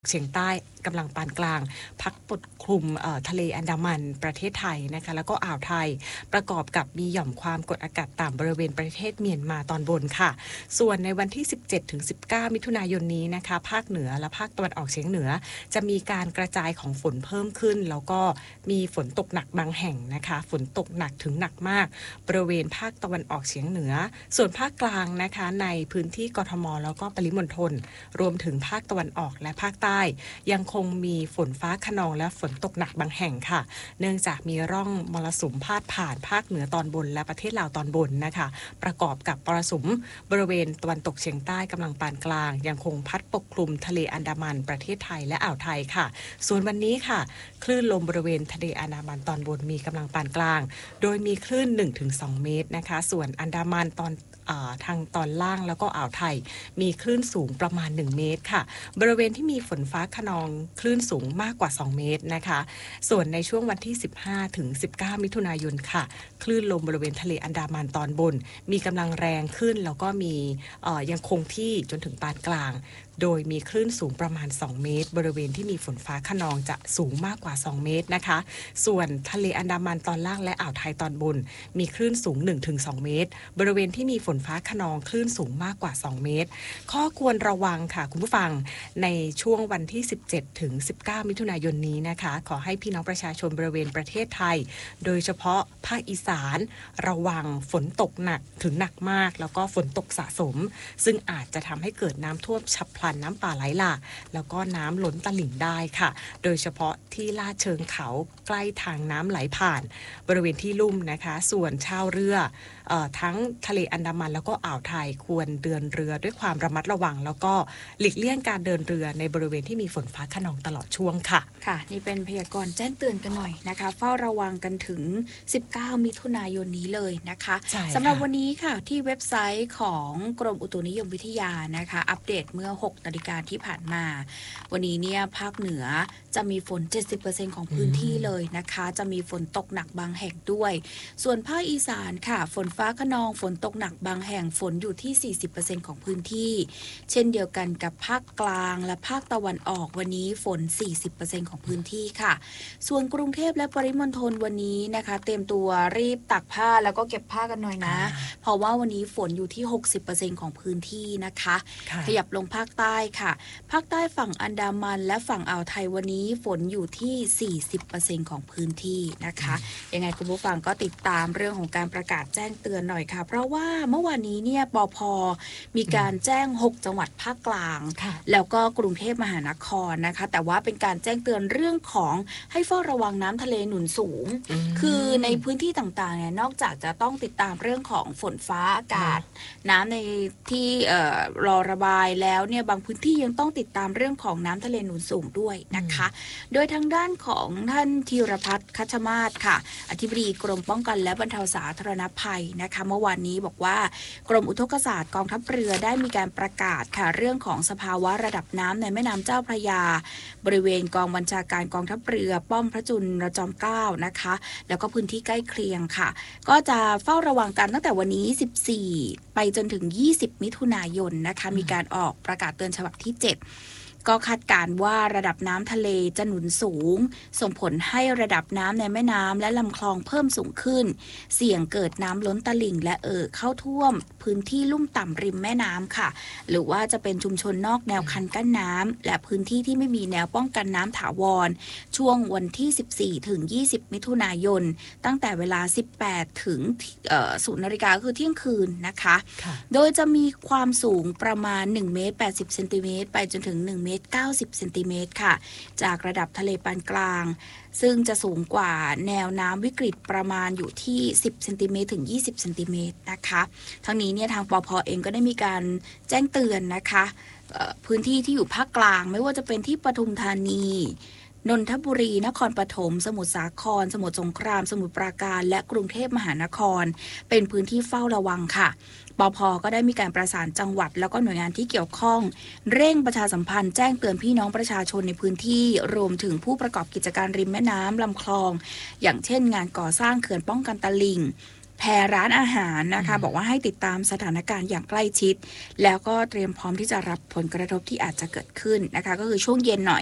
เฉียงใต้กำลังปานกลางพัดปกคลุมทะเลอันดามันประเทศไทยนะคะแล้วก็อ่าวไทยประกอบกับมีหย่อมความกดอากาศต่ำบริเวณประเทศเมียนมาตอนบนค่ะส่วนในวันที่ 17-19 มิถุนายนนี้นะคะภาคเหนือและภาคตะวันออกเฉียงเหนือจะมีการกระจายของฝนเพิ่มขึ้นแล้วก็มีฝนตกหนักบางแห่งนะคะฝนตกหนักถึงหนักมากบริเวณภาคตะวันออกเฉียงเหนือส่วนภาคกลางนะคะในพื้นที่กทมแล้วก็ปริมณฑลรวมถึงภาคตะวันออกและภาคใต้ยังคงมีฝนฟ้าคะนองและฝนตกหนักบางแห่งค่ะเนื่องจากมีร่องมรสุมพาดผ่านภาคเหนือตอนบนและประเทศลาวตอนบนนะคะประกอบกับมรสุมบริเวณตะวันตกเฉียงใต้กำลังปานกลางยังคงพัดปกคลุมทะเลอันดามันประเทศไทยและอ่าวไทยค่ะส่วนวันนี้ค่ะคลื่นลมบริเวณทะเลอันดามันตอนบนมีกำลังปานกลางโดยมีคลื่น 1-2 เมตรนะคะส่วนอันดามันทางตอนล่างแล้วก็อ่าวไทยมีคลื่นสูงประมาณ1เมตรค่ะบริเวณที่มีฝนฟ้าคะนองคลื่นสูงมากกว่า2เมตรนะคะส่วนในช่วงวันที่ 15-19 มิถุนายนค่ะคลื่นลมบริเวณทะเลอันดามันตอนบนมีกำลังแรงขึ้นแล้วก็มียังคงที่จนถึงปานกลางโดยมีคลื่นสูงประมาณ2เมตรบริเวณที่มีฝนฟ้าคะนองจะสูงมากกว่า2เมตรนะคะส่วนทะเลอันดามันตอนล่างและอ่าวไทยตอนบนมีคลื่นสูง 1-2 เมตรบริเวณที่มีฝนฟ้าคะนองคลื่นสูงมากกว่า2เมตรข้อควรระวังค่ะคุณผู้ฟังในช่วงวันที่ 17-19 มิถุนายนนี้นะคะขอให้พี่น้องประชาชนบริเวณประเทศไทยโดยเฉพาะภาคอีสานระวังฝนตกหนักถึงหนักมากแล้วก็ฝนตกสะสมซึ่งอาจจะทำให้เกิดน้ำท่วมฉับพลันน้ำป่าไหลหลากแล้วก็น้ำล้นตลิ่งได้ค่ะโดยเฉพาะที่ลาดเชิงเขาใกล้ทางน้ำไหลผ่านบริเวณที่ลุ่มนะคะส่วนชาวเรือทั้งทะเลอันดามันแล้วก็อ่าวไทยควรเดินเรือด้วยความระมัดระวังแล้วก็หลีกเลี่ยงการเดินเรือในบริเวณที่มีฝนฟ้าคะนองตลอดช่วงค่ะค่ะนี่เป็นพยากรณ์แจ้งเตือนกันหน่อยนะคะเฝ้าระวังกันถึง19มิถุนายนนี้เลยนะคะสำหรับวันนี้ค่ะที่เว็บไซต์ของกรมอุตุนิยมวิทยานะคะอัปเดตเมื่อ 6 นาฬิกาที่ผ่านมาวันนี้เนี่ยภาคเหนือจะมีฝน 70% ของพื้นที่เลยนะคะจะมีฝนตกหนักบางแห่งด้วยส่วนภาคอีสานค่ะฝนฟ้าคะนองฝนตกหนักบางแห่งฝนอยู่ที่ 40% ของพื้นที่เช่นเดียวกันกับภาคกลางและภาคตะวันออกวันนี้ฝน 40% ของพื้นที่ค่ะส่วนกรุงเทพและปริมณฑลวันนี้นะคะเตรียมตัวรีบตักผ้าแล้วก็เก็บผ้ากันหน่อยนะเพราะว่าวันนี้ฝนอยู่ที่ 60% ของพื้นที่นะคะขยับลงภาคใต้ค่ะภาคใต้ฝั่งอันดามันและฝั่งอ่าวไทยวันนี้ฝนอยู่ที่ 40% ของพื้นที่นะคะยังไงคุณผู้ฟังก็ติดตามเรื่องของการประกาศแจ้งเตือนหน่อยค่ะเพราะว่าเมื่อวานนี้เนี่ยปภ.มีการแจ้ง6จังหวัดภาคกลางแล้วก็กรุงเทพมหานครนะคะแต่ว่าเป็นการแจ้งเตือนเรื่องของให้เฝ้าระวังน้ำทะเลหนุนสูงคือในพื้นที่ต่างๆเนี่ยนอกจากจะต้องติดตามเรื่องของฝนฟ้าอากาศน้ำในที่รอระบายแล้วเนี่ยบางพื้นที่ยังต้องติดตามเรื่องของน้ำทะเลหนุนสูงด้วยนะคะโดยทางด้านของท่านธีรพัฒน์คัชมาศค่ะอธิบดีกรมป้องกันและบรรเทาสาธารณภัยนะคะเมื่อวานนี้บอกว่ากรมอุทกศาสตร์กองทัพเรือได้มีการประกาศค่ะเรื่องของสภาวะระดับน้ำในแม่น้ำเจ้าพระยาบริเวณกองบัญชาการกองทัพเรือป้อมพระจุลจอมเกล้านะคะแล้วก็พื้นที่ใกล้เคียงค่ะก็จะเฝ้าระวังกันตั้งแต่วันนี้14ไปจนถึง20มิถุนายนนะคะมีการออกประกาศเตือนฉบับที่7ก็คาดการณ์ว่าระดับน้ำทะเลจะหนุนสูงส่งผลให้ระดับน้ำในแม่น้ำและลำคลองเพิ่มสูงขึ้นเสี่ยงเกิดน้ำล้นตลิ่งและเข้าท่วมพื้นที่ลุ่มต่ำริมแม่น้ำค่ะหรือว่าจะเป็นชุมชนนอกแนวคันกั้นน้ำและพื้นที่ที่ไม่มีแนวป้องกันน้ำถาวรช่วงวันที่14ถึง20มิถุนายนตั้งแต่เวลา18ถึง0 นาฬิกาคือเที่ยงคืนนะคะโดยจะมีความสูงประมาณ1เมตร80เซนติเมตรไปจนถึง1เมตร90เซนติเมตรค่ะจากระดับทะเลปานกลางซึ่งจะสูงกว่าแนวน้ำวิกฤตประมาณอยู่ที่10เซนติเมตรถึง20เซนติเมตรนะคะทั้งนี้เนี่ยทางปภ.เองก็ได้มีการแจ้งเตือนนะคะพื้นที่ที่อยู่ภาคกลางไม่ว่าจะเป็นที่ปทุมธานีนนทบุรีนครปฐมสมุทรสาครสมุทรสงครามสมุทรปราการและกรุงเทพมหานครเป็นพื้นที่เฝ้าระวังค่ะปภ.ก็ได้มีการประสานจังหวัดแล้วก็หน่วยงานที่เกี่ยวข้องเร่งประชาสัมพันธ์แจ้งเตือนพี่น้องประชาชนในพื้นที่รวมถึงผู้ประกอบกิจการริมแม่น้ำลำคลองอย่างเช่นงานก่อสร้างเขื่อนป้องกันตลิ่งแพรร้านอาหารนะคะบอกว่าให้ติดตามสถานการณ์อย่างใกล้ชิดแล้วก็เตรียมพร้อมที่จะรับผลกระทบที่อาจจะเกิดขึ้นนะคะก็คือช่วงเย็นหน่อย